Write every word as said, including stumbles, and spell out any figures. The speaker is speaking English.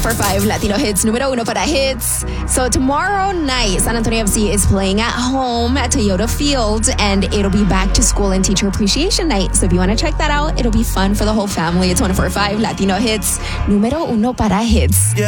four five Latino Hits, número uno para hits. So tomorrow night, San Antonio F C is playing at home at Toyota Field, and it'll be back to school and teacher appreciation night. So if you want to check that out, it'll be fun for the whole family. It's one four five Latino Hits, número uno para hits.